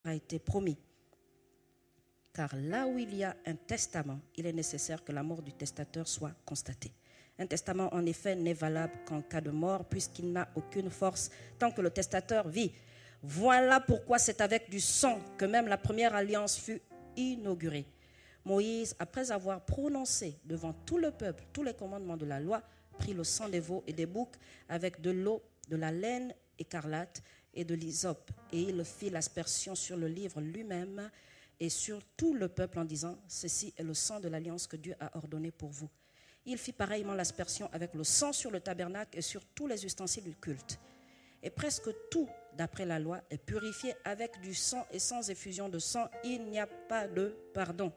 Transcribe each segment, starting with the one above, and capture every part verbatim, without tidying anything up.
a été promis. Car là où il y a un testament, il est nécessaire que la mort du testateur soit constatée. Un testament, en effet, n'est valable qu'en cas de mort, puisqu'il n'a aucune force tant que le testateur vit. Voilà pourquoi c'est avec du sang que même la première alliance fut inaugurée. Moïse, après avoir prononcé devant tout le peuple tous les commandements de la loi, prit le sang des veaux et des boucs avec de l'eau, de la laine écarlate et de l'hysope. Et il fit l'aspersion sur le livre lui-même et sur tout le peuple en disant « Ceci est le sang de l'alliance que Dieu a ordonné pour vous ». Il fit pareillement l'aspersion avec le sang sur le tabernacle et sur tous les ustensiles du culte. Et presque tout, d'après la loi, est purifié avec du sang et sans effusion de sang, il n'y a pas de pardon.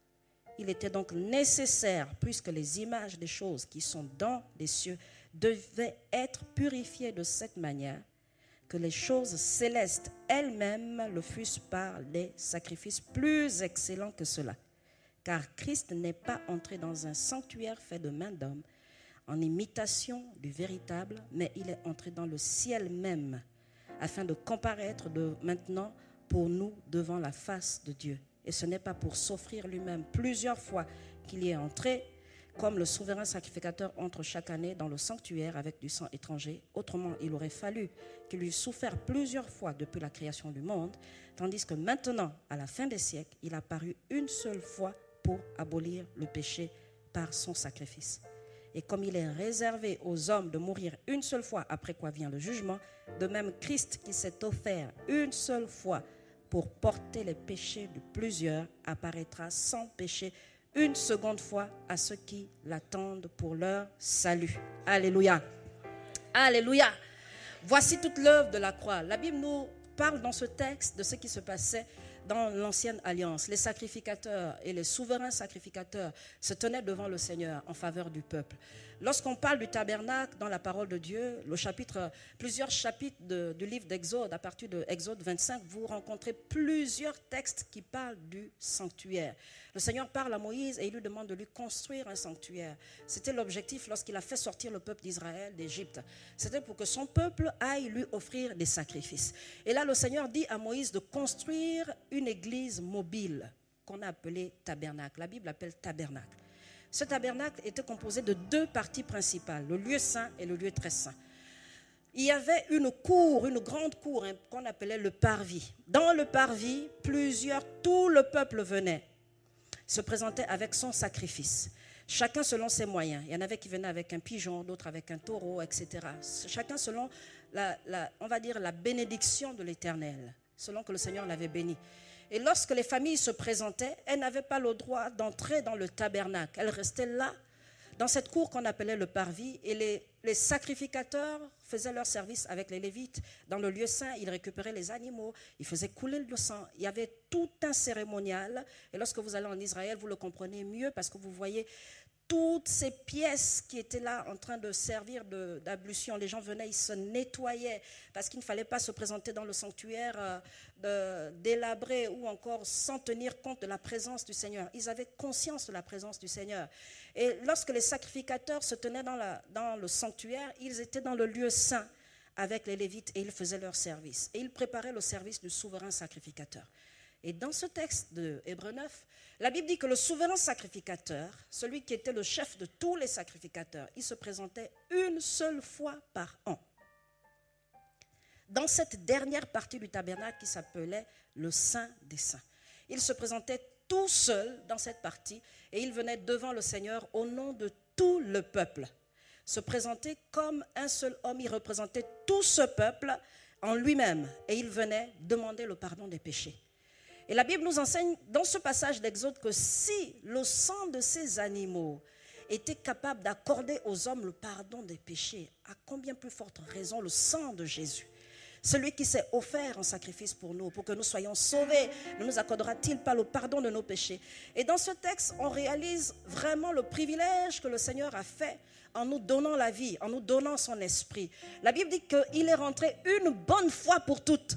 Il était donc nécessaire, puisque les images des choses qui sont dans les cieux devaient être purifiées de cette manière, que les choses célestes elles-mêmes le fussent par des sacrifices plus excellents que cela. Car Christ n'est pas entré dans un sanctuaire fait de main d'homme, en imitation du véritable, mais il est entré dans le ciel même, afin de comparaître de maintenant pour nous devant la face de Dieu. Et ce n'est pas pour s'offrir lui-même plusieurs fois qu'il y est entré, comme le souverain sacrificateur entre chaque année dans le sanctuaire avec du sang étranger. Autrement, il aurait fallu qu'il eût souffert plusieurs fois depuis la création du monde, tandis que maintenant, à la fin des siècles, il a paru une seule fois pour abolir le péché par son sacrifice. Et comme il est réservé aux hommes de mourir une seule fois, après quoi vient le jugement, de même Christ qui s'est offert une seule fois pour porter les péchés de plusieurs, apparaîtra sans péché une seconde fois à ceux qui l'attendent pour leur salut. Alléluia. Alléluia. Voici toute l'œuvre de la croix. La Bible nous parle dans ce texte de ce qui se passait dans l'ancienne alliance. Les sacrificateurs et les souverains sacrificateurs se tenaient devant le Seigneur en faveur du peuple. Lorsqu'on parle du tabernacle dans la parole de Dieu, le chapitre, plusieurs chapitres de, du livre d'Exode, à partir de Exode vingt-cinq, vous rencontrez plusieurs textes qui parlent du sanctuaire. Le Seigneur parle à Moïse et il lui demande de lui construire un sanctuaire. C'était l'objectif lorsqu'il a fait sortir le peuple d'Israël d'Égypte. C'était pour que son peuple aille lui offrir des sacrifices. Et là, le Seigneur dit à Moïse de construire une église mobile qu'on a appelée tabernacle. La Bible l'appelle tabernacle. Ce tabernacle était composé de deux parties principales, le lieu saint et le lieu très saint. Il y avait une cour, une grande cour hein, qu'on appelait le parvis. Dans le parvis, plusieurs, tout le peuple venait, se présentait avec son sacrifice. Chacun selon ses moyens. Il y en avait qui venaient avec un pigeon, d'autres avec un taureau, et cetera. Chacun selon, la, la, on va dire, la bénédiction de l'Éternel, selon que le Seigneur l'avait béni. Et lorsque les familles se présentaient, elles n'avaient pas le droit d'entrer dans le tabernacle. Elles restaient là, dans cette cour qu'on appelait le parvis. Et les, les sacrificateurs faisaient leur service avec les Lévites. Dans le lieu saint, ils récupéraient les animaux, ils faisaient couler le sang. Il y avait tout un cérémonial. Et lorsque vous allez en Israël, vous le comprenez mieux parce que vous voyez toutes ces pièces qui étaient là en train de servir de, d'ablution. Les gens venaient, ils se nettoyaient parce qu'il ne fallait pas se présenter dans le sanctuaire euh, de, délabré ou encore sans tenir compte de la présence du Seigneur. Ils avaient conscience de la présence du Seigneur. Et lorsque les sacrificateurs se tenaient dans, la, dans le sanctuaire, ils étaient dans le lieu saint avec les Lévites et ils faisaient leur service. Et ils préparaient le service du souverain sacrificateur. Et dans ce texte de Hébreux neuf, la Bible dit que le souverain sacrificateur, celui qui était le chef de tous les sacrificateurs, il se présentait une seule fois par an. Dans cette dernière partie du tabernacle qui s'appelait le Saint des Saints. Il se présentait tout seul dans cette partie et il venait devant le Seigneur au nom de tout le peuple. Se présenter comme un seul homme, il représentait tout ce peuple en lui-même et il venait demander le pardon des péchés. Et la Bible nous enseigne dans ce passage d'Exode que si le sang de ces animaux était capable d'accorder aux hommes le pardon des péchés, à combien plus forte raison le sang de Jésus, celui qui s'est offert en sacrifice pour nous, pour que nous soyons sauvés, ne nous accordera-t-il pas le pardon de nos péchés? Et dans ce texte, on réalise vraiment le privilège que le Seigneur a fait en nous donnant la vie, en nous donnant son esprit. La Bible dit qu'il est rentré une bonne fois pour toutes.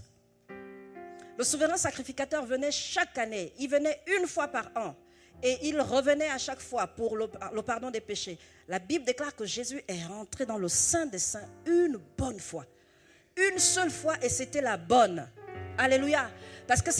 Le souverain sacrificateur venait chaque année, il venait une fois par an et il revenait à chaque fois pour le, le pardon des péchés. La Bible déclare que Jésus est rentré dans le Saint des Saints une bonne fois, une seule fois et c'était la bonne. Alléluia. Parce que